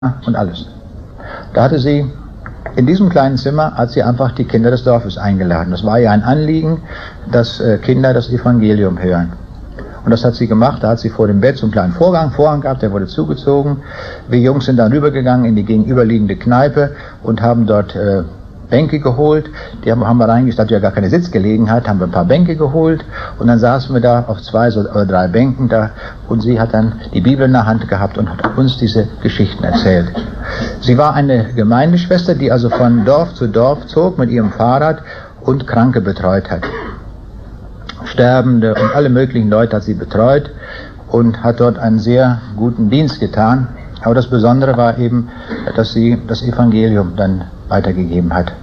und alles. Da hatte sie, in diesem kleinen Zimmer, hat sie einfach die Kinder des Dorfes eingeladen. Das war ihr ein Anliegen, dass Kinder das Evangelium hören. Und das hat sie gemacht. Da hat sie vor dem Bett so einen kleinen Vorhang gehabt, der wurde zugezogen. Wir Jungs sind dann rübergegangen in die gegenüberliegende Kneipe und haben dort Bänke geholt. Die haben wir reingestellt, ja gar keine Sitzgelegenheit, haben wir ein paar Bänke geholt und dann saßen wir da auf 2 oder 3 Bänken da und sie hat dann die Bibel in der Hand gehabt und hat uns diese Geschichten erzählt. Sie war eine Gemeindeschwester, die also von Dorf zu Dorf zog mit ihrem Fahrrad und Kranke betreut hat. Sterbende und alle möglichen Leute hat sie betreut und hat dort einen sehr guten Dienst getan. Aber das Besondere war eben, dass sie das Evangelium dann weitergegeben hat.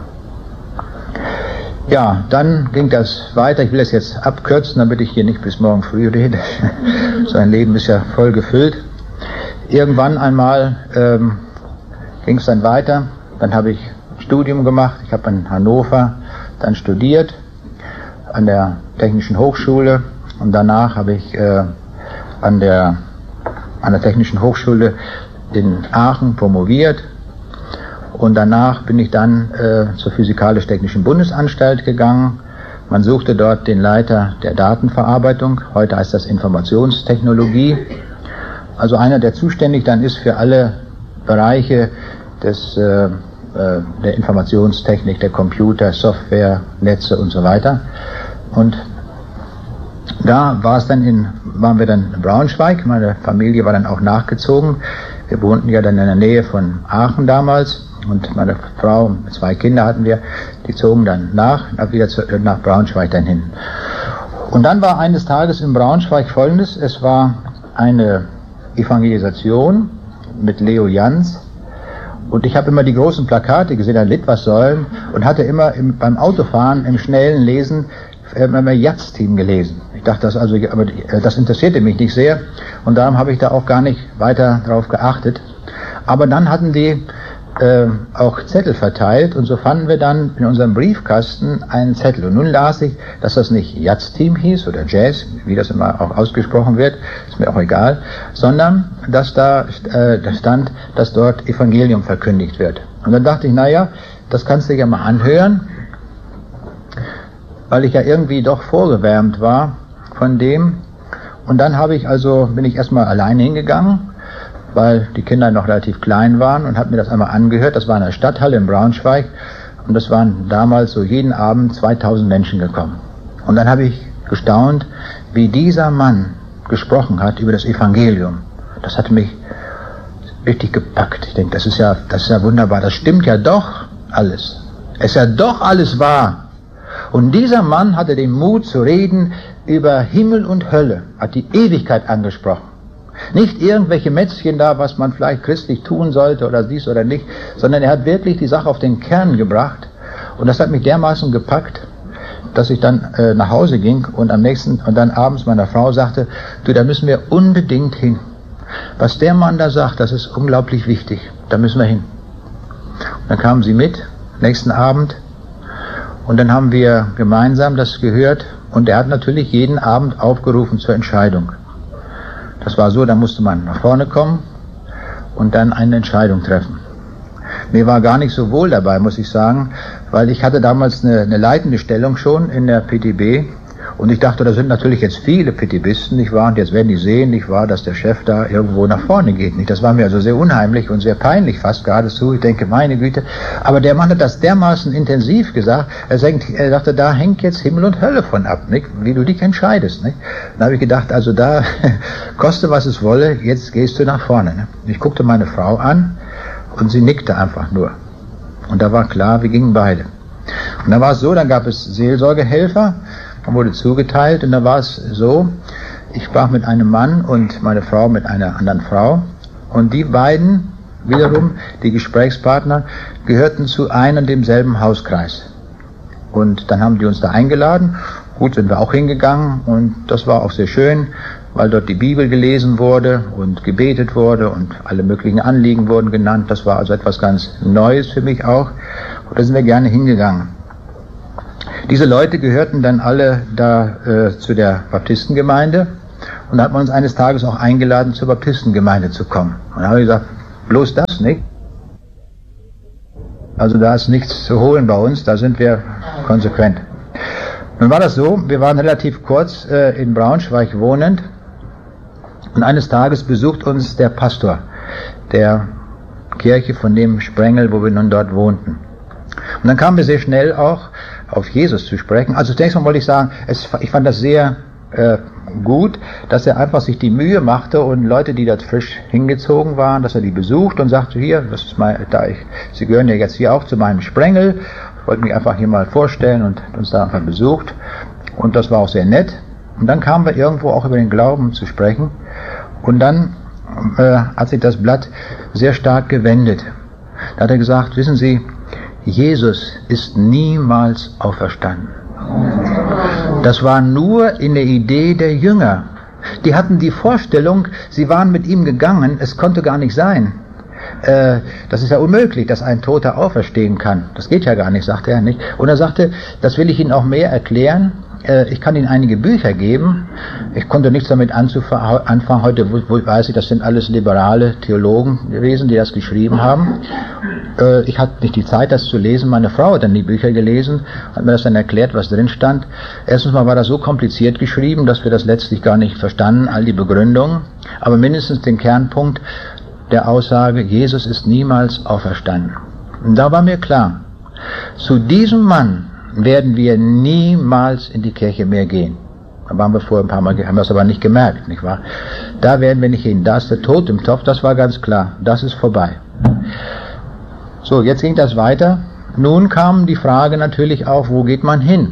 Ja, dann ging das weiter. Ich will es jetzt abkürzen, damit ich hier nicht bis morgen früh rede. Sein Leben ist ja voll gefüllt. Irgendwann einmal ging es dann weiter. Dann habe ich Studium gemacht. Ich habe in Hannover dann studiert an der Technischen Hochschule und danach habe ich an der Technischen Hochschule in Aachen promoviert und danach bin ich dann zur Physikalisch-Technischen Bundesanstalt gegangen. Man suchte dort den Leiter der Datenverarbeitung, heute heißt das Informationstechnologie, also einer, der zuständig dann ist für alle Bereiche der Informationstechnik, der Computer, Software, Netze und so weiter. Und da waren wir dann in Braunschweig, meine Familie war dann auch nachgezogen. Wir wohnten ja dann in der Nähe von Aachen damals und meine Frau und 2 Kinder hatten wir, die zogen dann wieder nach Braunschweig dann hin. Und dann war eines Tages in Braunschweig Folgendes, es war eine Evangelisation mit Leo Jans und ich habe immer die großen Plakate gesehen, ein Litwassäulen und hatte immer beim Autofahren im schnellen Lesen immer Jazz-Team gelesen. Ich dachte, aber das interessierte mich nicht sehr und darum habe ich da auch gar nicht weiter drauf geachtet. Aber dann hatten die auch Zettel verteilt und so fanden wir dann in unserem Briefkasten einen Zettel. Und nun las ich, dass das nicht Jazz-Team hieß oder Jazz, wie das immer auch ausgesprochen wird, ist mir auch egal, sondern dass da stand, dass dort Evangelium verkündigt wird. Und dann dachte ich, naja, das kannst du ja mal anhören, weil ich ja irgendwie doch vorgewärmt war von dem. Und dann bin ich erstmal alleine hingegangen, weil die Kinder noch relativ klein waren und habe mir das einmal angehört. Das war in der Stadthalle in Braunschweig und das waren damals so jeden Abend 2000 Menschen gekommen. Und dann habe ich gestaunt, wie dieser Mann gesprochen hat über das Evangelium. Das hat mich richtig gepackt. Ich denke, das ist ja wunderbar. Das stimmt ja doch alles. Es ist ja doch alles wahr. Und dieser Mann hatte den Mut zu reden über Himmel und Hölle, hat die Ewigkeit angesprochen. Nicht irgendwelche Mätzchen da, was man vielleicht christlich tun sollte oder dies oder nicht, sondern er hat wirklich die Sache auf den Kern gebracht. Und das hat mich dermaßen gepackt, dass ich dann nach Hause ging und dann abends meiner Frau sagte, du, da müssen wir unbedingt hin. Was der Mann da sagt, das ist unglaublich wichtig. Da müssen wir hin. Und dann kamen sie mit, nächsten Abend, und dann haben wir gemeinsam das gehört und er hat natürlich jeden Abend aufgerufen zur Entscheidung. Das war so, da musste man nach vorne kommen und dann eine Entscheidung treffen. Mir war gar nicht so wohl dabei, muss ich sagen, weil ich hatte damals eine leitende Stellung schon in der PTB und ich dachte, da sind natürlich jetzt viele PTBisten, nicht wahr? Und jetzt werden die sehen, nicht wahr, dass der Chef da irgendwo nach vorne geht, nicht? Das war mir also sehr unheimlich und sehr peinlich fast geradezu. Ich denke, meine Güte. Aber der Mann hat das dermaßen intensiv gesagt, er dachte, da hängt jetzt Himmel und Hölle von ab, nicht? Wie du dich entscheidest, nicht? Dann habe ich gedacht, also da, koste was es wolle, jetzt gehst du nach vorne, ne? Ich guckte meine Frau an und sie nickte einfach nur. Und da war klar, wir gingen beide. Und dann war es so, dann gab es Seelsorgehelfer, man wurde zugeteilt und da war es so, ich sprach mit einem Mann und meine Frau mit einer anderen Frau und die beiden wiederum, die Gesprächspartner, gehörten zu einem und demselben Hauskreis. Und dann haben die uns da eingeladen, gut, sind wir auch hingegangen und das war auch sehr schön, weil dort die Bibel gelesen wurde und gebetet wurde und alle möglichen Anliegen wurden genannt. Das war also etwas ganz Neues für mich auch und da sind wir gerne hingegangen. Diese Leute gehörten dann alle da zu der Baptistengemeinde und da hat man uns eines Tages auch eingeladen, zur Baptistengemeinde zu kommen. Und da habe ich gesagt, Bloß das nicht. Also da ist nichts zu holen bei uns, da sind wir konsequent. Nun war das so, wir waren relativ kurz in Braunschweig wohnend und eines Tages besucht uns der Pastor der Kirche von dem Sprengel, wo wir nun dort wohnten. Und dann kamen wir sehr schnell auch auf Jesus zu sprechen. Also zunächst mal wollte ich sagen, ich fand das sehr gut, dass er einfach sich die Mühe machte und Leute, die dort frisch hingezogen waren, dass er die besucht und sagte, hier, das ist Sie gehören ja jetzt hier auch zu meinem Sprengel. Ich wollte mich einfach hier mal vorstellen und uns da einfach besucht. Und das war auch sehr nett. Und dann kamen wir irgendwo auch über den Glauben zu sprechen. Und dann hat sich das Blatt sehr stark gewendet. Da hat er gesagt, wissen Sie, Jesus ist niemals auferstanden. Das war nur in der Idee der Jünger. Die hatten die Vorstellung, sie waren mit ihm gegangen, es konnte gar nicht sein. Das ist ja unmöglich, dass ein Toter auferstehen kann. Das geht ja gar nicht, sagte er nicht. Und er sagte, das will ich Ihnen auch mehr erklären. Ich kann Ihnen einige Bücher geben. Ich konnte nichts damit anfangen. Heute weiß ich, das sind alles liberale Theologen gewesen, die das geschrieben haben. Ich hatte nicht die Zeit, das zu lesen. Meine Frau hat dann die Bücher gelesen, hat mir das dann erklärt, was drin stand. Erstens mal war das so kompliziert geschrieben, dass wir das letztlich gar nicht verstanden, all die Begründungen. Aber mindestens den Kernpunkt der Aussage, Jesus ist niemals auferstanden. Und da war mir klar, zu diesem Mann werden wir niemals in die Kirche mehr gehen. Da waren wir vorher ein paar Mal, haben wir es aber nicht gemerkt, nicht wahr? Da werden wir nicht hin. Da ist der Tod im Topf, das war ganz klar. Das ist vorbei. So, jetzt ging das weiter. Nun kam die Frage natürlich auch, wo geht man hin?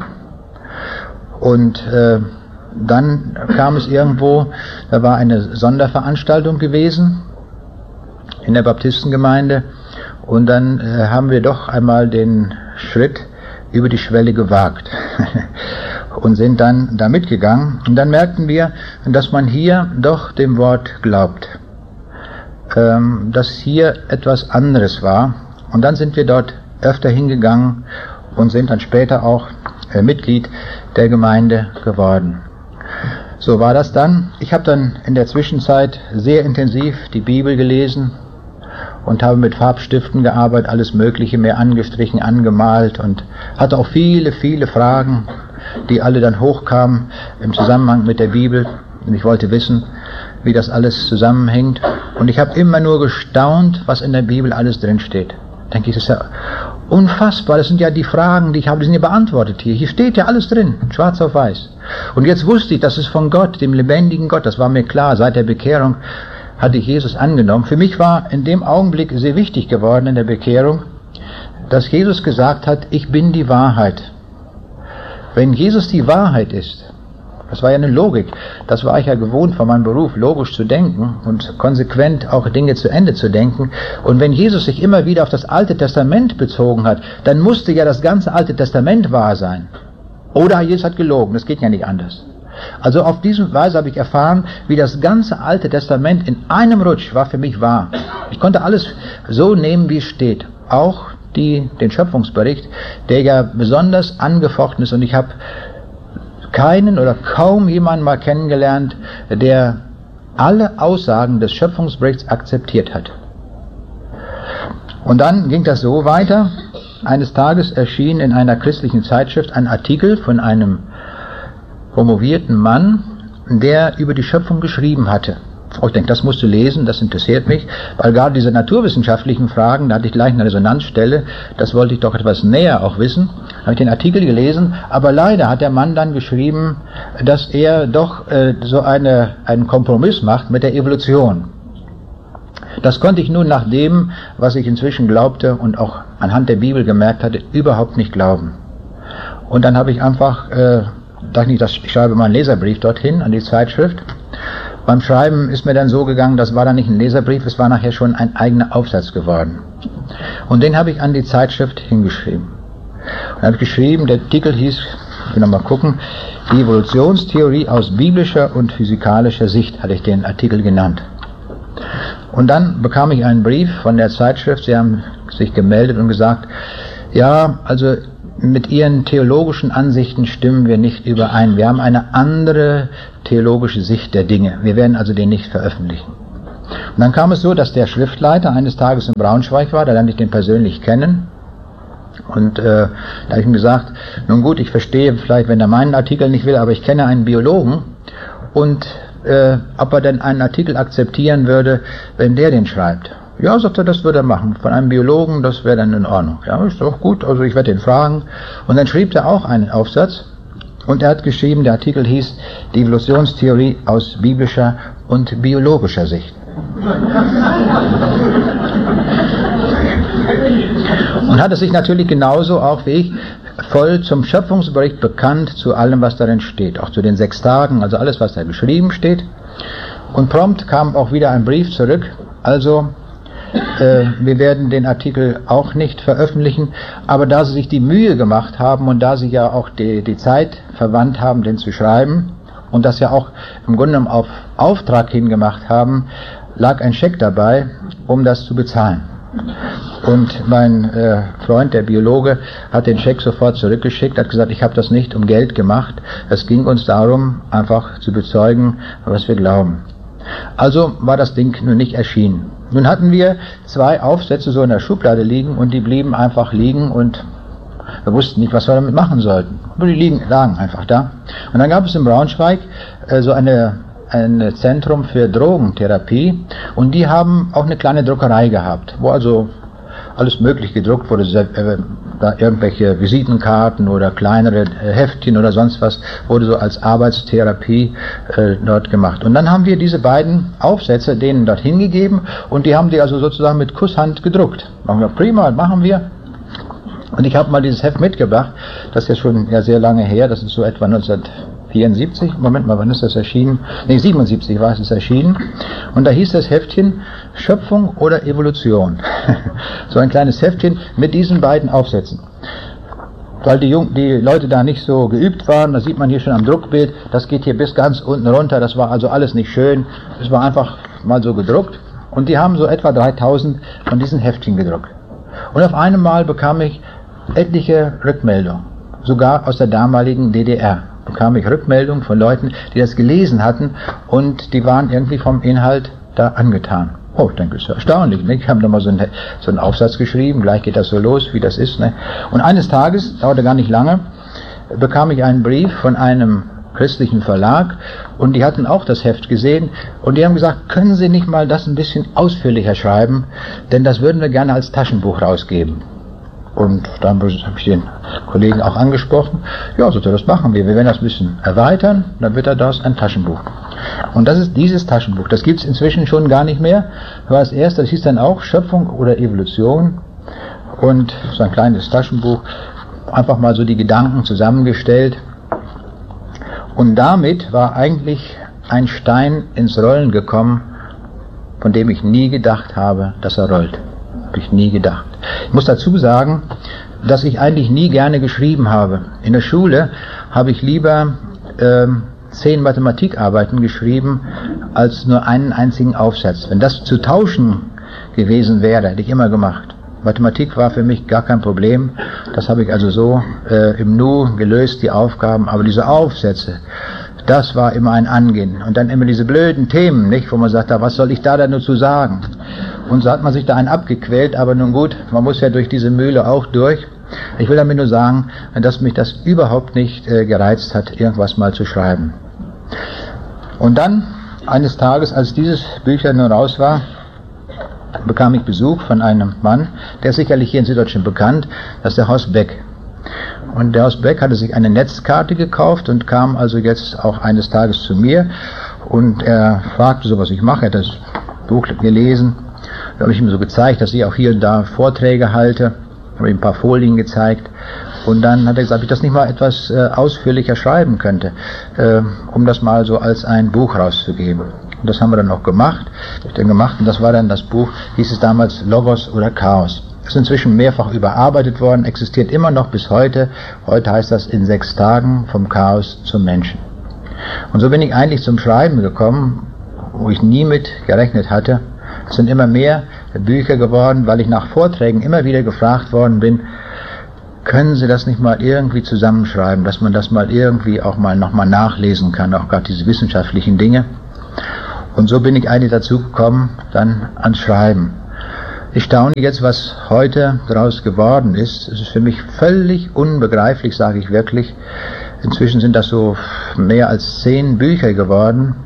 Und dann kam es irgendwo, da war eine Sonderveranstaltung gewesen in der Baptistengemeinde und dann haben wir doch einmal den Schritt über die Schwelle gewagt und sind dann da mitgegangen. Und dann merkten wir, dass man hier doch dem Wort glaubt, dass hier etwas anderes war. Und dann sind wir dort öfter hingegangen und sind dann später auch Mitglied der Gemeinde geworden. So war das dann. Ich habe dann in der Zwischenzeit sehr intensiv die Bibel gelesen und habe mit Farbstiften gearbeitet, alles Mögliche mehr angestrichen, angemalt und hatte auch viele, viele Fragen, die alle dann hochkamen im Zusammenhang mit der Bibel. Und ich wollte wissen, wie das alles zusammenhängt. Und ich habe immer nur gestaunt, was in der Bibel alles drin steht. Denke ich, das ist ja unfassbar. Das sind ja die Fragen, die ich habe, die sind ja beantwortet hier. Hier steht ja alles drin, schwarz auf weiß. Und jetzt wusste ich, das ist von Gott, dem lebendigen Gott. Das war mir klar, seit der Bekehrung hatte ich Jesus angenommen. Für mich war in dem Augenblick sehr wichtig geworden in der Bekehrung, dass Jesus gesagt hat, ich bin die Wahrheit. Wenn Jesus die Wahrheit ist, das war ja eine Logik, das war ich ja gewohnt von meinem Beruf, logisch zu denken und konsequent auch Dinge zu Ende zu denken. Und wenn Jesus sich immer wieder auf das Alte Testament bezogen hat, dann musste ja das ganze Alte Testament wahr sein. Oder Jesus hat gelogen, das geht ja nicht anders. Also auf diese Weise habe ich erfahren, wie das ganze Alte Testament in einem Rutsch war für mich wahr. Ich konnte alles so nehmen, wie es steht. Auch den Schöpfungsbericht, der ja besonders angefochten ist. Und ich habe keinen oder kaum jemanden mal kennengelernt, der alle Aussagen des Schöpfungsberichts akzeptiert hat. Und dann ging das so weiter. Eines Tages erschien in einer christlichen Zeitschrift ein Artikel von einem promovierten Mann, der über die Schöpfung geschrieben hatte. Ich denke, das musst du lesen, das interessiert mich, weil gerade diese naturwissenschaftlichen Fragen, da hatte ich gleich eine Resonanzstelle, das wollte ich doch etwas näher auch wissen. Da habe ich den Artikel gelesen, aber leider hat der Mann dann geschrieben, dass er doch so einen Kompromiss macht mit der Evolution. Das konnte ich nun nach dem, was ich inzwischen glaubte und auch anhand der Bibel gemerkt hatte, überhaupt nicht glauben. Und dann habe ich einfach ich schreibe mal einen Leserbrief dorthin an die Zeitschrift. Beim Schreiben ist mir dann so gegangen, das war dann nicht ein Leserbrief, es war nachher schon ein eigener Aufsatz geworden. Und den habe ich an die Zeitschrift hingeschrieben. Und dann habe ich geschrieben, der Titel hieß, ich will nochmal gucken, die Evolutionstheorie aus biblischer und physikalischer Sicht, hatte ich den Artikel genannt. Und dann bekam ich einen Brief von der Zeitschrift, sie haben sich gemeldet und gesagt, ja, also mit Ihren theologischen Ansichten stimmen wir nicht überein. Wir haben eine andere theologische Sicht der Dinge. Wir werden also den nicht veröffentlichen. Und dann kam es so, dass der Schriftleiter eines Tages in Braunschweig war, da lernte ich den persönlich kennen. Und da habe ich ihm gesagt, nun gut, ich verstehe vielleicht, wenn er meinen Artikel nicht will, aber ich kenne einen Biologen und ob er denn einen Artikel akzeptieren würde, wenn der den schreibt. Ja, sagt er, das würde er machen. Von einem Biologen, das wäre dann in Ordnung. Ja, ist doch gut, also ich werde ihn fragen. Und dann schrieb er auch einen Aufsatz und er hat geschrieben, der Artikel hieß Die Evolutionstheorie aus biblischer und biologischer Sicht. Und hat es sich natürlich genauso auch wie ich voll zum Schöpfungsbericht bekannt, zu allem, was darin steht, auch zu den 6 Tagen, also alles, was da geschrieben steht. Und prompt kam auch wieder ein Brief zurück, also wir werden den Artikel auch nicht veröffentlichen, aber da Sie sich die Mühe gemacht haben und da Sie ja auch die Zeit verwandt haben, den zu schreiben und das ja auch im Grunde genommen auf Auftrag hin gemacht haben, lag ein Scheck dabei, um das zu bezahlen. Und mein Freund, der Biologe, hat den Scheck sofort zurückgeschickt, hat gesagt, ich habe das nicht um Geld gemacht, es ging uns darum, einfach zu bezeugen, was wir glauben. Also war das Ding nun nicht erschienen. Nun hatten wir 2 Aufsätze so in der Schublade liegen und die blieben einfach liegen und wir wussten nicht, was wir damit machen sollten. Aber die lagen einfach da. Und dann gab es in Braunschweig so ein Zentrum für Drogentherapie und die haben auch eine kleine Druckerei gehabt, wo also alles möglich gedruckt wurde, da irgendwelche Visitenkarten oder kleinere Heftchen oder sonst was, wurde so als Arbeitstherapie dort gemacht. Und dann haben wir diese beiden Aufsätze denen dort hingegeben und die haben die also sozusagen mit Kusshand gedruckt. Machen wir, prima, machen wir. Und ich habe mal dieses Heft mitgebracht, das ist ja schon sehr lange her, das ist so etwa 1974, Moment mal, wann ist das erschienen? Nee, 77 war es erschienen. Und da hieß das Heftchen Schöpfung oder Evolution. So ein kleines Heftchen mit diesen beiden Aufsätzen. Weil die Leute da nicht so geübt waren, das sieht man hier schon am Druckbild, das geht hier bis ganz unten runter, das war also alles nicht schön, es war einfach mal so gedruckt. Und die haben so etwa 3000 von diesen Heftchen gedruckt. Und auf einmal bekam ich etliche Rückmeldungen, sogar aus der damaligen DDR. Bekam ich Rückmeldungen von Leuten, die das gelesen hatten und die waren irgendwie vom Inhalt da angetan. Oh, ich denke, das ist ja erstaunlich, ne? Ich habe da mal so einen Aufsatz geschrieben, gleich geht das so los, wie das ist, ne? Und eines Tages, dauerte gar nicht lange, bekam ich einen Brief von einem christlichen Verlag und die hatten auch das Heft gesehen und die haben gesagt, können Sie nicht mal das ein bisschen ausführlicher schreiben, denn das würden wir gerne als Taschenbuch rausgeben. Und dann habe ich den Kollegen auch angesprochen, ja, so das machen wir werden das ein bisschen erweitern, dann wird daraus ein Taschenbuch. Und das ist dieses Taschenbuch, das gibt es inzwischen schon gar nicht mehr, war das erste, das hieß dann auch Schöpfung oder Evolution und so ein kleines Taschenbuch, einfach mal so die Gedanken zusammengestellt und damit war eigentlich ein Stein ins Rollen gekommen, von dem ich nie gedacht habe, dass er rollt. Habe ich nie gedacht. Ich muss dazu sagen, dass ich eigentlich nie gerne geschrieben habe. In der Schule habe ich lieber 10 Mathematikarbeiten geschrieben, als nur einen einzigen Aufsatz. Wenn das zu tauschen gewesen wäre, hätte ich immer gemacht. Mathematik war für mich gar kein Problem. Das habe ich also so im Nu gelöst, die Aufgaben. Aber diese Aufsätze, das war immer ein Angehen. Und dann immer diese blöden Themen, nicht, wo man sagt, was soll ich da denn nur zu sagen? Und so hat man sich da einen abgequält, aber nun gut, man muss ja durch diese Mühle auch durch. Ich will damit nur sagen, dass mich das überhaupt nicht gereizt hat, irgendwas mal zu schreiben. Und dann, eines Tages, als dieses Büchlein nun raus war, bekam ich Besuch von einem Mann, der ist sicherlich hier in Süddeutschland bekannt, das ist der Horst Beck. Und der Horst Beck hatte sich eine Netzkarte gekauft und kam also jetzt auch eines Tages zu mir und er fragte so, was ich mache, er hat das Buch gelesen. Da habe ich ihm so gezeigt, dass ich auch hier und da Vorträge halte, habe ihm ein paar Folien gezeigt und dann hat er gesagt, ob ich das nicht mal etwas ausführlicher schreiben könnte, um das mal so als ein Buch rauszugeben. Und das haben wir dann auch gemacht, und das war dann das Buch, hieß es damals Logos oder Chaos. Ist inzwischen mehrfach überarbeitet worden, existiert immer noch bis heute. Heute heißt das in 6 Tagen vom Chaos zum Menschen. Und so bin ich eigentlich zum Schreiben gekommen, wo ich nie mit gerechnet hatte. Es sind immer mehr Bücher geworden, weil ich nach Vorträgen immer wieder gefragt worden bin, können Sie das nicht mal irgendwie zusammenschreiben, dass man das mal irgendwie auch mal nochmal nachlesen kann, auch gerade diese wissenschaftlichen Dinge. Und so bin ich eigentlich dazu gekommen, dann ans Schreiben. Ich staune jetzt, was heute daraus geworden ist. Es ist für mich völlig unbegreiflich, sage ich wirklich. Inzwischen sind das so mehr als 10 Bücher geworden.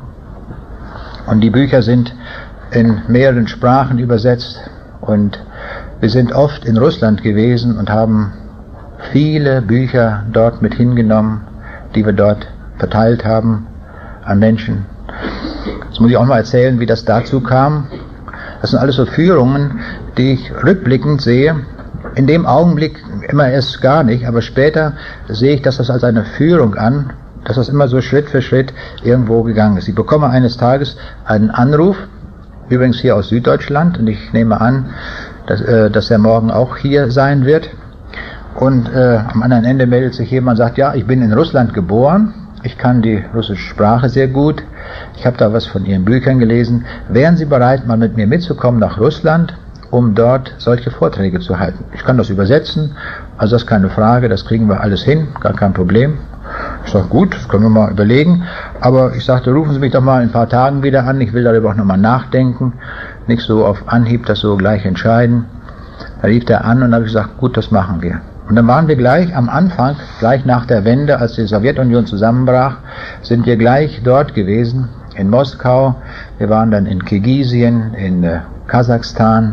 Und die Bücher sind in mehreren Sprachen übersetzt. Und wir sind oft in Russland gewesen und haben viele Bücher dort mit hingenommen, die wir dort verteilt haben an Menschen. Jetzt muss ich auch mal erzählen, wie das dazu kam. Das sind alles so Führungen, die ich rückblickend sehe. In dem Augenblick immer erst gar nicht, aber später sehe ich das als eine Führung an, dass das immer so Schritt für Schritt irgendwo gegangen ist. Ich bekomme eines Tages einen Anruf, übrigens hier aus Süddeutschland, und ich nehme an, dass er morgen auch hier sein wird. Und am anderen Ende meldet sich jemand und sagt, ja, ich bin in Russland geboren, ich kann die russische Sprache sehr gut, ich habe da was von Ihren Büchern gelesen. Wären Sie bereit, mal mit mir mitzukommen nach Russland, um dort solche Vorträge zu halten? Ich kann das übersetzen, also das ist keine Frage, das kriegen wir alles hin, gar kein Problem. Ich sage, gut, das können wir mal überlegen. Aber ich sagte, rufen Sie mich doch mal in ein paar Tagen wieder an, ich will darüber auch nochmal nachdenken, nicht so auf Anhieb das so gleich entscheiden. Da rief er an und habe ich gesagt, gut, das machen wir. Und dann waren wir gleich am Anfang, gleich nach der Wende, als die Sowjetunion zusammenbrach, sind wir gleich dort gewesen, in Moskau. Wir waren dann in Kirgisien, in Kasachstan,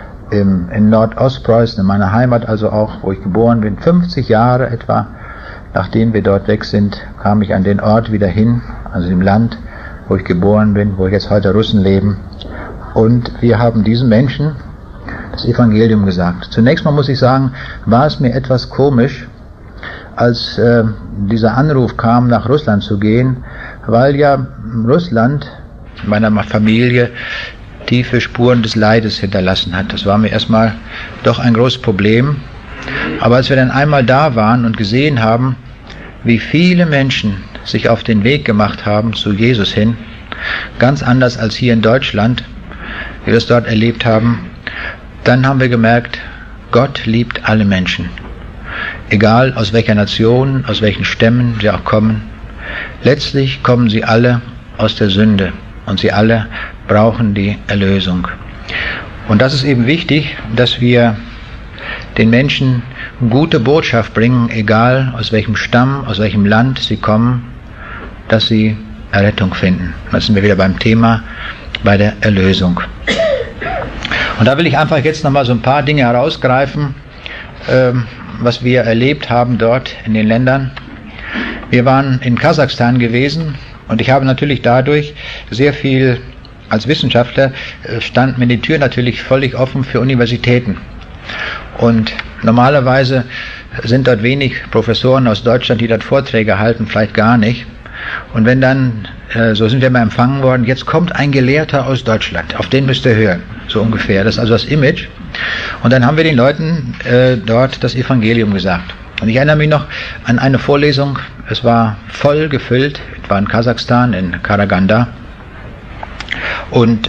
in Nordostpreußen, in meiner Heimat also auch, wo ich geboren bin. 50 Jahre etwa, nachdem wir dort weg sind, kam ich an den Ort wieder hin, also im Land, wo ich geboren bin, wo jetzt heute Russen leben. Und wir haben diesen Menschen das Evangelium gesagt. Zunächst mal muss ich sagen, war es mir etwas komisch, als dieser Anruf kam, nach Russland zu gehen, weil ja Russland meiner Familie tiefe Spuren des Leides hinterlassen hat. Das war mir erstmal doch ein großes Problem. Aber als wir dann einmal da waren und gesehen haben, wie viele Menschen sich auf den Weg gemacht haben zu Jesus hin, ganz anders als hier in Deutschland, wie wir es dort erlebt haben, dann haben wir gemerkt, Gott liebt alle Menschen. Egal aus welcher Nation, aus welchen Stämmen sie auch kommen. Letztlich kommen sie alle aus der Sünde und sie alle brauchen die Erlösung. Und das ist eben wichtig, dass wir den Menschen gute Botschaft bringen, egal aus welchem Stamm, aus welchem Land sie kommen, dass sie Errettung finden. Da sind wir wieder beim Thema, bei der Erlösung. Und da will ich einfach jetzt nochmal so ein paar Dinge herausgreifen, was wir erlebt haben dort in den Ländern. Wir waren in Kasachstan gewesen und ich habe natürlich dadurch sehr viel, als Wissenschaftler stand mir die Tür natürlich völlig offen für Universitäten. Und normalerweise sind dort wenig Professoren aus Deutschland, die dort Vorträge halten, vielleicht gar nicht. Und wenn dann, so sind wir mal empfangen worden, jetzt kommt ein Gelehrter aus Deutschland, auf den müsst ihr hören, so ungefähr. Das ist also das Image. Und dann haben wir den Leuten dort das Evangelium gesagt. Und ich erinnere mich noch an eine Vorlesung, es war voll gefüllt, es war in Kasachstan, in Karaganda. Und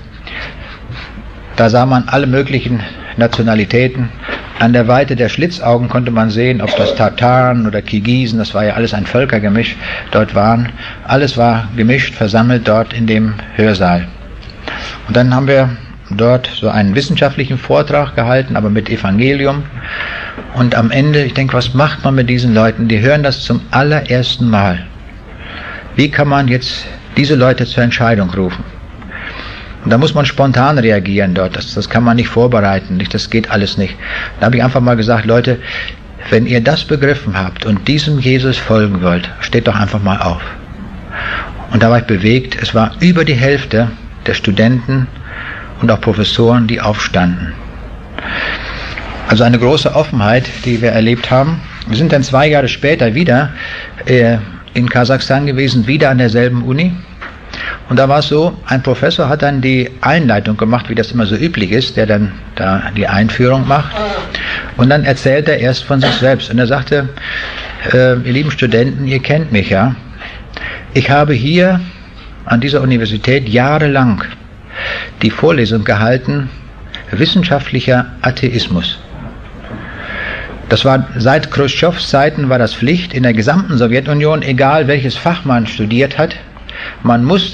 da sah man alle möglichen Nationalitäten. An der Weite der Schlitzaugen konnte man sehen, ob das Tataren oder Kirgisen, das war ja alles ein Völkergemisch, dort waren. Alles war gemischt, versammelt dort in dem Hörsaal. Und dann haben wir dort so einen wissenschaftlichen Vortrag gehalten, aber mit Evangelium. Und am Ende, ich denke, was macht man mit diesen Leuten? Die hören das zum allerersten Mal. Wie kann man jetzt diese Leute zur Entscheidung rufen? Und da muss man spontan reagieren dort, das kann man nicht vorbereiten, das geht alles nicht. Da habe ich einfach mal gesagt, Leute, wenn ihr das begriffen habt und diesem Jesus folgen wollt, steht doch einfach mal auf. Und da war ich bewegt, es war über die Hälfte der Studenten und auch Professoren, die aufstanden. Also eine große Offenheit, die wir erlebt haben. Wir sind dann 2 Jahre später wieder in Kasachstan gewesen, wieder an derselben Uni. Und da war es so, ein Professor hat dann die Einleitung gemacht, wie das immer so üblich ist, der dann da die Einführung macht. Und dann erzählt er erst von sich selbst. Und er sagte, ihr lieben Studenten, ihr kennt mich ja. Ich habe hier an dieser Universität jahrelang die Vorlesung gehalten, wissenschaftlicher Atheismus. Das war seit Khrushchevs Zeiten war das Pflicht in der gesamten Sowjetunion, egal welches Fach man studiert hat. Man musste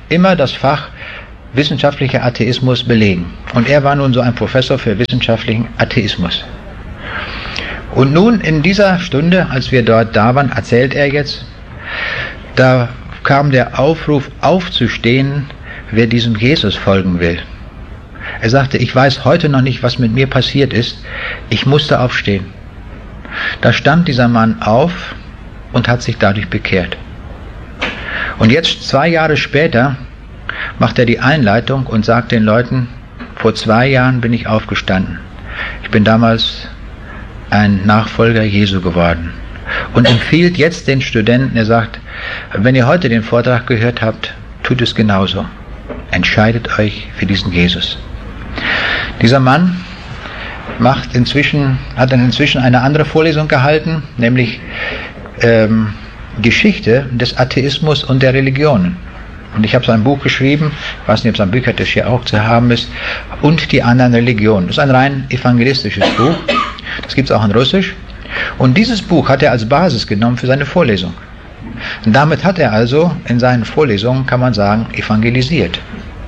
immer das Fach wissenschaftlicher Atheismus belegen. Und er war nun so ein Professor für wissenschaftlichen Atheismus. Und nun in dieser Stunde, als wir dort da waren, erzählt er jetzt, da kam der Aufruf aufzustehen, wer diesem Jesus folgen will. Er sagte, ich weiß heute noch nicht, was mit mir passiert ist. Ich musste aufstehen. Da stand dieser Mann auf und hat sich dadurch bekehrt. Und jetzt 2 Jahre später macht er die Einleitung und sagt den Leuten, vor 2 Jahren bin ich aufgestanden. Ich bin damals ein Nachfolger Jesu geworden. Und empfiehlt jetzt den Studenten, er sagt, wenn ihr heute den Vortrag gehört habt, tut es genauso. Entscheidet euch für diesen Jesus. Dieser Mann hat inzwischen eine andere Vorlesung gehalten, nämlich Geschichte des Atheismus und der Religionen. Und ich habe so ein Buch geschrieben, ich weiß nicht, ob es am Büchertisch hier auch zu haben ist, und die anderen Religionen. Das ist ein rein evangelistisches Buch. Das gibt es auch in Russisch. Und dieses Buch hat er als Basis genommen für seine Vorlesung. Und damit hat er also in seinen Vorlesungen, kann man sagen, evangelisiert.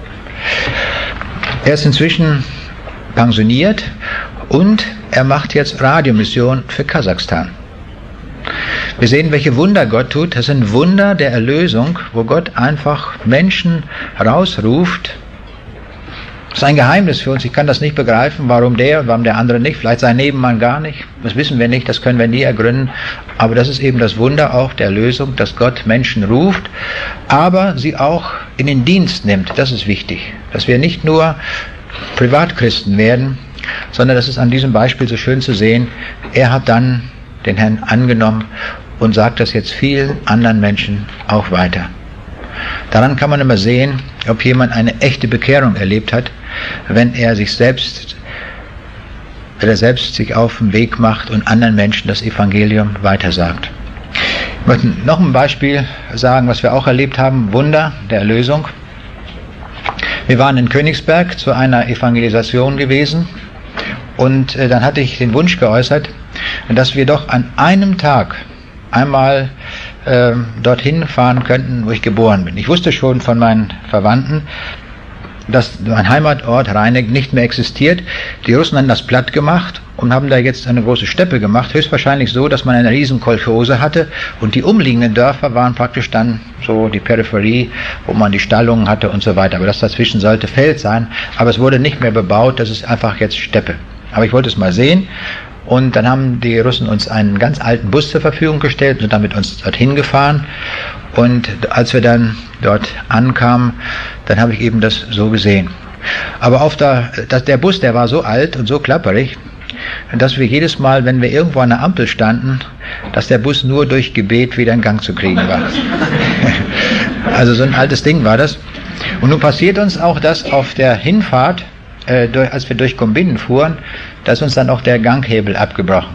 Er ist inzwischen pensioniert und er macht jetzt Radiomission für Kasachstan. Wir sehen, welche Wunder Gott tut. Das sind Wunder der Erlösung, wo Gott einfach Menschen rausruft. Das ist ein Geheimnis für uns. Ich kann das nicht begreifen, warum der und warum der andere nicht. Vielleicht sein Nebenmann gar nicht. Das wissen wir nicht, das können wir nie ergründen. Aber das ist eben das Wunder auch der Erlösung, dass Gott Menschen ruft, aber sie auch in den Dienst nimmt. Das ist wichtig. Dass wir nicht nur Privatchristen werden, sondern das ist an diesem Beispiel so schön zu sehen. Er hat dann den Herrn angenommen und sagt das jetzt vielen anderen Menschen auch weiter. Daran kann man immer sehen, ob jemand eine echte Bekehrung erlebt hat, wenn er selbst sich auf den Weg macht und anderen Menschen das Evangelium weitersagt. Ich möchte noch ein Beispiel sagen, was wir auch erlebt haben, Wunder der Erlösung. Wir waren in Königsberg zu einer Evangelisation gewesen und dann hatte ich den Wunsch geäußert, dass wir doch an einem Tag einmal dorthin fahren könnten, wo ich geboren bin. Ich wusste schon von meinen Verwandten, dass mein Heimatort Rheineck nicht mehr existiert. Die Russen haben das platt gemacht und haben da jetzt eine große Steppe gemacht, höchstwahrscheinlich so, dass man eine riesen Kolchose hatte und die umliegenden Dörfer waren praktisch dann so die Peripherie, wo man die Stallungen hatte und so weiter. Aber das dazwischen sollte Feld sein, aber es wurde nicht mehr bebaut, das ist einfach jetzt Steppe. Aber ich wollte es mal sehen. Und dann haben die Russen uns einen ganz alten Bus zur Verfügung gestellt und sind dann mit uns dorthin gefahren. Und als wir dann dort ankamen, dann habe ich eben das so gesehen. Aber der Bus, der war so alt und so klapperig, dass wir jedes Mal, wenn wir irgendwo an der Ampel standen, dass der Bus nur durch Gebet wieder in Gang zu kriegen war. Also so ein altes Ding war das. Und nun passiert uns auch das auf der Hinfahrt, als wir durch Gumbinnen fuhren, da ist uns dann auch der Ganghebel abgebrochen.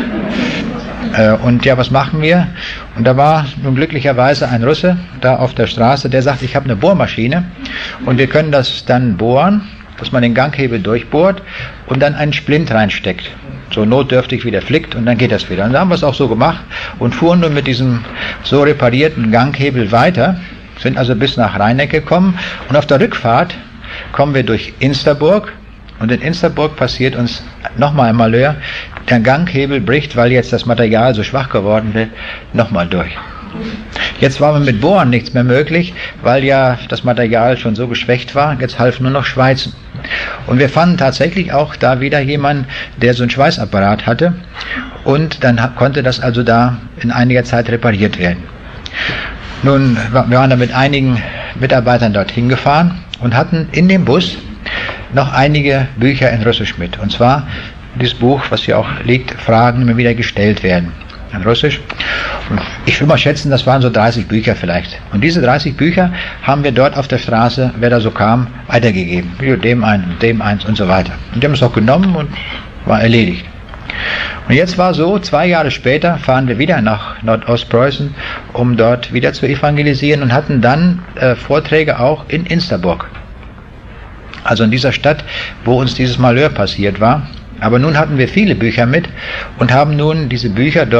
Und ja, was machen wir? Und da war nun glücklicherweise ein Russe da auf der Straße, der sagt, ich habe eine Bohrmaschine und wir können das dann bohren, dass man den Ganghebel durchbohrt und dann einen Splint reinsteckt. So notdürftig wieder flickt und dann geht das wieder. Und da haben wir es auch so gemacht und fuhren nun mit diesem so reparierten Ganghebel weiter, sind also bis nach Rheineck gekommen und auf der Rückfahrt kommen wir durch Insterburg und in Insterburg passiert uns nochmal ein Malheur. Der Ganghebel bricht, weil jetzt das Material so schwach geworden ist, nochmal durch. Jetzt war mit Bohren nichts mehr möglich, weil ja das Material schon so geschwächt war. Jetzt half nur noch Schweißen. Und wir fanden tatsächlich auch da wieder jemanden, der so einen Schweißapparat hatte. Und dann konnte das also da in einiger Zeit repariert werden. Nun, wir waren da mit einigen Mitarbeitern dorthin gefahren und hatten in dem Bus noch einige Bücher in Russisch mit. Und zwar dieses Buch, was hier auch liegt, Fragen, die immer wieder gestellt werden. In Russisch. Und ich will mal schätzen, das waren so 30 Bücher vielleicht. Und diese 30 Bücher haben wir dort auf der Straße, wer da so kam, weitergegeben. Dem eins und so weiter. Und die haben es auch genommen und war erledigt. Und jetzt war so, 2 Jahre später fahren wir wieder nach Nordostpreußen, um dort wieder zu evangelisieren und hatten dann Vorträge auch in Insterburg. Also in dieser Stadt, wo uns dieses Malheur passiert war. Aber nun hatten wir viele Bücher mit und haben nun diese Bücher dort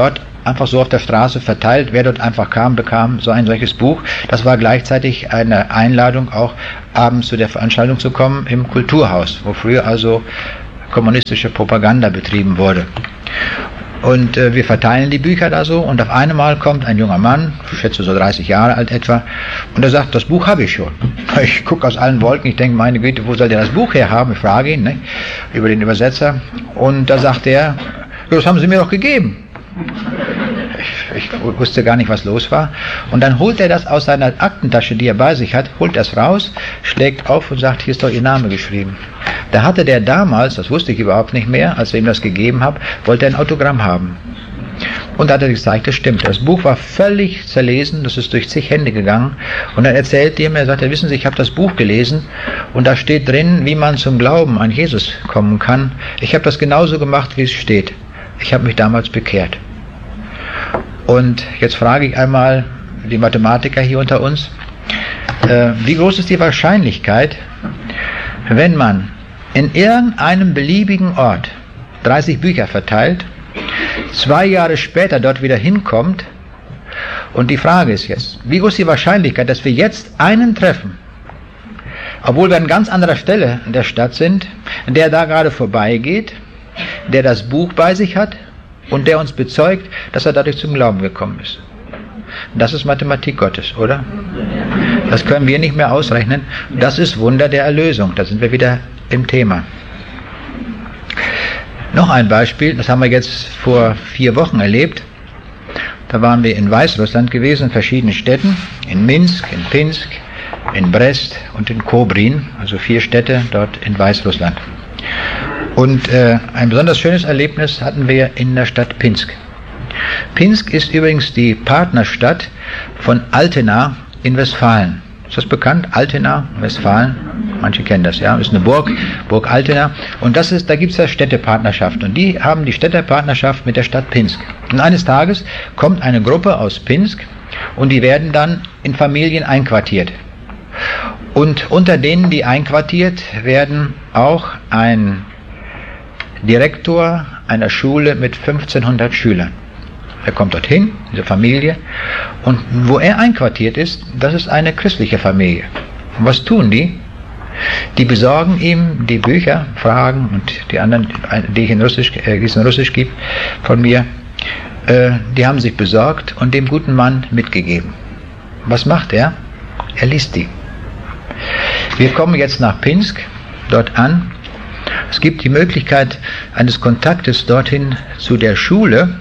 einfach so auf der Straße verteilt. Wer dort einfach kam, bekam so ein solches Buch. Das war gleichzeitig eine Einladung, auch abends zu der Veranstaltung zu kommen im Kulturhaus, wo früher also kommunistische Propaganda betrieben wurde. Und wir verteilen die Bücher da so, und auf einmal kommt ein junger Mann, ich schätze so 30 Jahre alt etwa, und er sagt, das Buch habe ich schon. Ich gucke aus allen Wolken, ich denke, meine Güte, wo soll der das Buch herhaben? Ich frage ihn, ne, über den Übersetzer, und da sagt er, das haben Sie mir doch gegeben. Ich wusste gar nicht, was los war. Und dann holt er das aus seiner Aktentasche, die er bei sich hat, holt das raus, schlägt auf und sagt, hier ist doch Ihr Name geschrieben. Da hatte der damals, das wusste ich überhaupt nicht mehr, als wir ihm das gegeben haben, wollte er ein Autogramm haben. Und da hat er gezeigt, das stimmt. Das Buch war völlig zerlesen, das ist durch zig Hände gegangen. Und dann erzählt ihm, er sagt, ja, wissen Sie, ich habe das Buch gelesen und da steht drin, wie man zum Glauben an Jesus kommen kann. Ich habe das genauso gemacht, wie es steht. Ich habe mich damals bekehrt. Und jetzt frage ich einmal die Mathematiker hier unter uns, wie groß ist die Wahrscheinlichkeit, wenn man in irgendeinem beliebigen Ort 30 Bücher verteilt, 2 Jahre später dort wieder hinkommt, und die Frage ist jetzt, wie groß ist die Wahrscheinlichkeit, dass wir jetzt einen treffen, obwohl wir an ganz anderer Stelle in der Stadt sind, der da gerade vorbeigeht, der das Buch bei sich hat und der uns bezeugt, dass er dadurch zum Glauben gekommen ist. Das ist Mathematik Gottes, oder? Das können wir nicht mehr ausrechnen. Das ist Wunder der Erlösung. Da sind wir wieder im Thema. Noch ein Beispiel, das haben wir jetzt vor 4 Wochen erlebt. Da waren wir in Weißrussland gewesen, in verschiedenen Städten. In Minsk, in Pinsk, in Brest und in Kobrin. Also 4 Städte dort in Weißrussland. Und ein besonders schönes Erlebnis hatten wir in der Stadt Pinsk. Pinsk ist übrigens die Partnerstadt von Altena in Westfalen. Ist das bekannt? Altena, Westfalen? Manche kennen das, ja. Ist eine Burg, Burg Altena. Und da gibt es ja Städtepartnerschaften. Und die haben die Städtepartnerschaft mit der Stadt Pinsk. Und eines Tages kommt eine Gruppe aus Pinsk und die werden dann in Familien einquartiert. Und unter denen, die einquartiert werden, auch ein Direktor einer Schule mit 1500 Schülern. Er kommt dorthin, diese Familie, und wo er einquartiert ist, das ist eine christliche Familie. Und was tun die? Die besorgen ihm die Bücher, Fragen und die anderen, die es in Russisch gibt, von mir, die haben sich besorgt und dem guten Mann mitgegeben. Was macht er? Er liest die. Wir kommen jetzt nach Pinsk, dort an. Es gibt die Möglichkeit eines Kontaktes dorthin zu der Schule,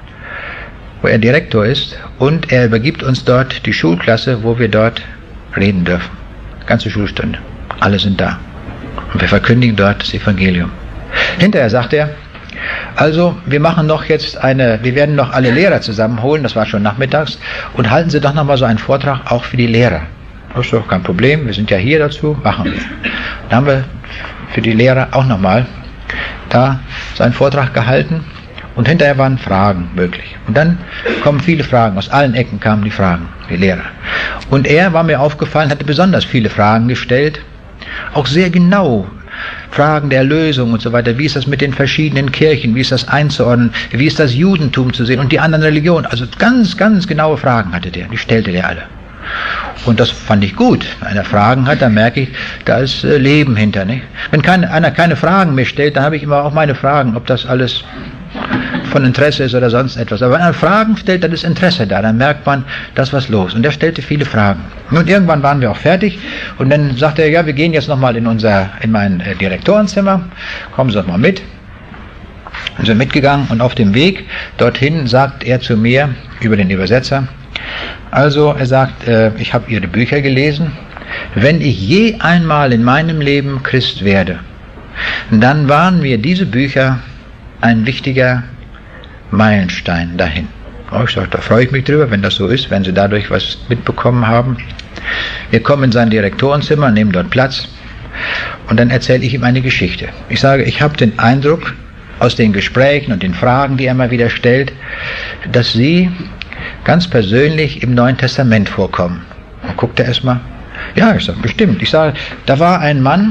wo er Direktor ist, und er übergibt uns dort die Schulklasse, wo wir dort reden dürfen. Ganze Schulstunde. Alle sind da. Und wir verkündigen dort das Evangelium. Hinterher sagt er, also wir machen noch jetzt wir werden noch alle Lehrer zusammenholen, das war schon nachmittags, und halten Sie doch nochmal so einen Vortrag auch für die Lehrer. Das ist doch kein Problem, wir sind ja hier dazu, machen wir. Dann haben wir für die Lehrer auch nochmal da seinen Vortrag gehalten. Und hinterher waren Fragen möglich. Und dann kommen viele Fragen, aus allen Ecken kamen die Fragen, die Lehrer. Und er, war mir aufgefallen, hatte besonders viele Fragen gestellt, auch sehr genau, Fragen der Erlösung und so weiter. Wie ist das mit den verschiedenen Kirchen, wie ist das einzuordnen, wie ist das Judentum zu sehen und die anderen Religionen. Also ganz, ganz genaue Fragen hatte der, die stellte der alle. Und das fand ich gut. Wenn einer Fragen hat, dann merke ich, da ist Leben hinter. Nicht? Wenn einer keine Fragen mehr stellt, dann habe ich immer auch meine Fragen, ob das alles von Interesse ist oder sonst etwas. Aber wenn er Fragen stellt, dann ist Interesse da, dann merkt man, da ist was los. Und er stellte viele Fragen. Und irgendwann waren wir auch fertig und dann sagte er, ja, wir gehen jetzt nochmal in mein Direktorenzimmer, kommen Sie doch mal mit. Und sind mitgegangen und auf dem Weg dorthin sagt er zu mir, über den Übersetzer, also er sagt, ich habe Ihre Bücher gelesen, wenn ich je einmal in meinem Leben Christ werde, dann waren mir diese Bücher ein wichtiger Meilenstein dahin. Oh, ich sage, da freue ich mich drüber, wenn das so ist, wenn Sie dadurch was mitbekommen haben. Wir kommen in sein Direktorenzimmer, nehmen dort Platz und dann erzähle ich ihm eine Geschichte. Ich sage, ich habe den Eindruck aus den Gesprächen und den Fragen, die er immer wieder stellt, dass Sie ganz persönlich im Neuen Testament vorkommen. Dann guckt er erstmal, ja, ich sage, bestimmt. Ich sage, da war ein Mann,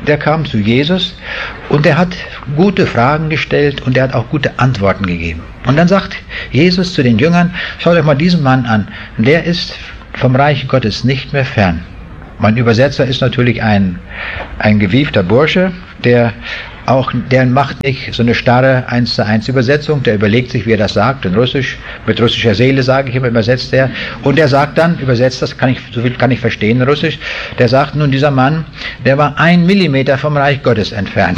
der kam zu Jesus und der hat gute Fragen gestellt und der hat auch gute Antworten gegeben. Und dann sagt Jesus zu den Jüngern, schaut euch mal diesen Mann an, der ist vom Reich Gottes nicht mehr fern. Mein Übersetzer ist natürlich ein gewiefter Bursche, der macht nicht so eine starre 1:1 Übersetzung, der überlegt sich, wie er das sagt, in Russisch, mit russischer Seele sage ich immer, übersetzt er, und der sagt dann, übersetzt das, so viel kann ich verstehen in Russisch, der sagt, nun dieser Mann, der war 1 Millimeter vom Reich Gottes entfernt.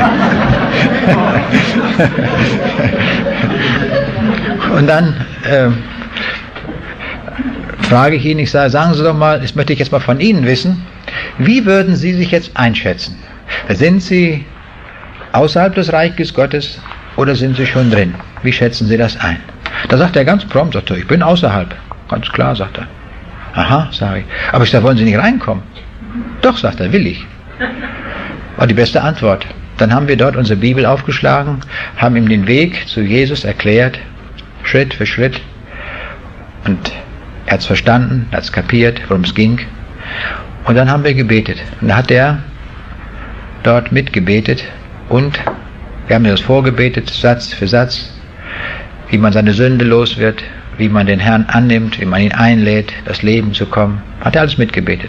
Und dann frage ich ihn, ich sage, sagen Sie doch mal, das möchte ich jetzt mal von Ihnen wissen, wie würden Sie sich jetzt einschätzen? Sind Sie außerhalb des Reiches Gottes oder sind Sie schon drin? Wie schätzen Sie das ein? Da sagt er ganz prompt, sagt er, ich bin außerhalb. Ganz klar, sagt er. Aha, sage ich. Aber ich sage, wollen Sie nicht reinkommen? Doch, sagt er, will ich. War die beste Antwort. Dann haben wir dort unsere Bibel aufgeschlagen, haben ihm den Weg zu Jesus erklärt, Schritt für Schritt. Und er hat es verstanden, er hat es kapiert, worum es ging. Und dann haben wir gebetet. Und da hat er dort mitgebetet und wir haben das vorgebetet, Satz für Satz, wie man seine Sünde los wird, wie man den Herrn annimmt, wie man ihn einlädt, das Leben zu kommen. Hat er alles mitgebetet.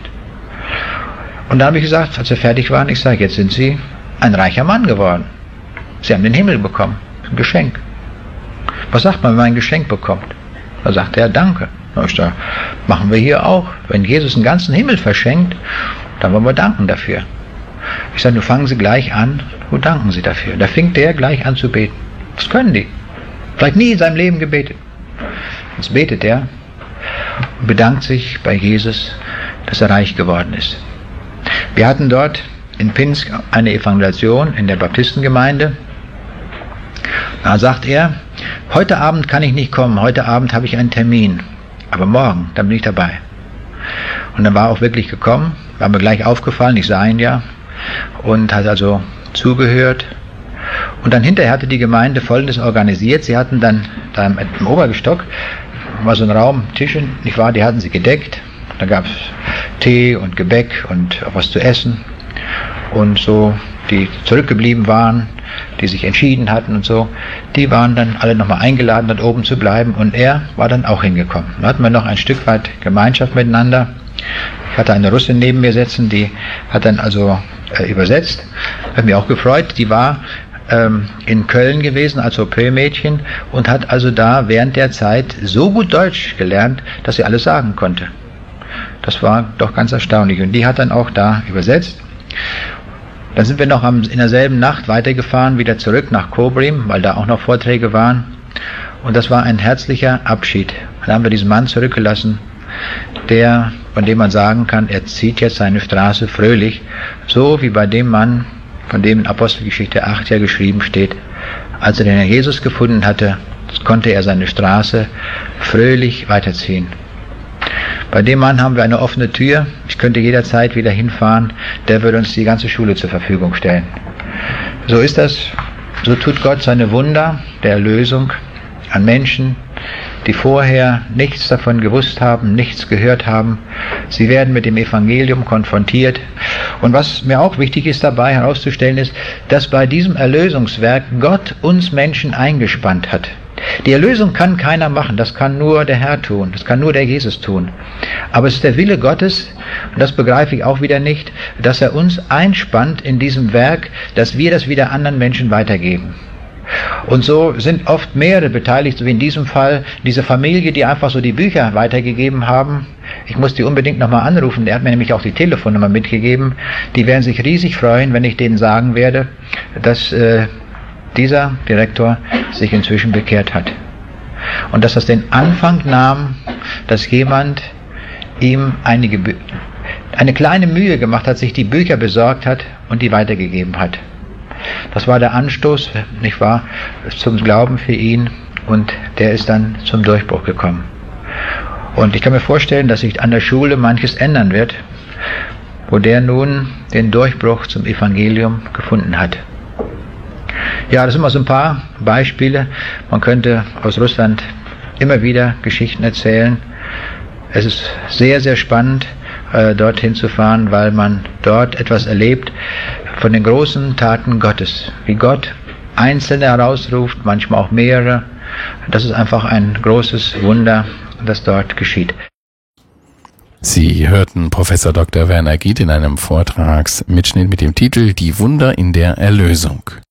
Und da habe ich gesagt, als wir fertig waren, ich sage, jetzt sind Sie ein reicher Mann geworden. Sie haben den Himmel bekommen. Ein Geschenk. Was sagt man, wenn man ein Geschenk bekommt? Da sagt er, danke. Ich sage, machen wir hier auch. Wenn Jesus den ganzen Himmel verschenkt, dann wollen wir danken dafür. Ich sage, nun fangen Sie gleich an und danken Sie dafür. Da fing der gleich an zu beten. Das können die. Vielleicht nie in seinem Leben gebetet. Jetzt betet er und bedankt sich bei Jesus, dass er reich geworden ist. Wir hatten dort in Pinsk eine Evangelisation in der Baptistengemeinde. Da sagt er, heute Abend kann ich nicht kommen, heute Abend habe ich einen Termin, aber morgen, dann bin ich dabei. Und dann war er auch wirklich gekommen, war mir gleich aufgefallen, ich sah ihn ja, und hat also zugehört. Und dann hinterher hatte die Gemeinde Folgendes organisiert, sie hatten dann da im Obergestock, war so ein Raum, Tische, nicht wahr, die hatten sie gedeckt, da gab es Tee und Gebäck und auch was zu essen. Und so, die zurückgeblieben waren, die sich entschieden hatten und so, die waren dann alle nochmal eingeladen, dort oben zu bleiben und er war dann auch hingekommen. Da hatten wir noch ein Stück weit Gemeinschaft miteinander. Ich hatte eine Russin neben mir sitzen, die hat dann also übersetzt, hat mich auch gefreut, die war in Köln gewesen als Au-pair-Mädchen und hat also da während der Zeit so gut Deutsch gelernt, dass sie alles sagen konnte. Das war doch ganz erstaunlich und die hat dann auch da übersetzt. Dann sind wir noch in derselben Nacht weitergefahren, wieder zurück nach Kobrim, weil da auch noch Vorträge waren. Und das war ein herzlicher Abschied. Dann haben wir diesen Mann zurückgelassen, von dem man sagen kann, er zieht jetzt seine Straße fröhlich, so wie bei dem Mann, von dem in Apostelgeschichte 8 ja geschrieben steht, als er den Herrn Jesus gefunden hatte, konnte er seine Straße fröhlich weiterziehen. Bei dem Mann haben wir eine offene Tür. Ich könnte jederzeit wieder hinfahren. Der würde uns die ganze Schule zur Verfügung stellen. So ist das. So tut Gott seine Wunder der Erlösung an Menschen, die vorher nichts davon gewusst haben, nichts gehört haben. Sie werden mit dem Evangelium konfrontiert. Und was mir auch wichtig ist dabei herauszustellen ist, dass bei diesem Erlösungswerk Gott uns Menschen eingespannt hat. Die Erlösung kann keiner machen, das kann nur der Herr tun, das kann nur der Jesus tun. Aber es ist der Wille Gottes, und das begreife ich auch wieder nicht, dass er uns einspannt in diesem Werk, dass wir das wieder anderen Menschen weitergeben. Und so sind oft mehrere beteiligt, so wie in diesem Fall diese Familie, die einfach so die Bücher weitergegeben haben. Ich muss die unbedingt nochmal anrufen, der hat mir nämlich auch die Telefonnummer mitgegeben. Die werden sich riesig freuen, wenn ich denen sagen werde, dass dieser Direktor sich inzwischen bekehrt hat. Und dass das den Anfang nahm, dass jemand ihm eine kleine Mühe gemacht hat, sich die Bücher besorgt hat und die weitergegeben hat. Das war der Anstoß, nicht wahr, zum Glauben für ihn und der ist dann zum Durchbruch gekommen. Und ich kann mir vorstellen, dass sich an der Schule manches ändern wird, wo der nun den Durchbruch zum Evangelium gefunden hat. Ja, das sind mal so ein paar Beispiele. Man könnte aus Russland immer wieder Geschichten erzählen. Es ist sehr, sehr spannend, dorthin zu fahren, weil man dort etwas erlebt, von den großen Taten Gottes, wie Gott Einzelne herausruft, manchmal auch mehrere. Das ist einfach ein großes Wunder, das dort geschieht. Sie hörten Professor Dr. Werner Gied in einem Vortragsmitschnitt mit dem Titel Die Wunder in der Erlösung.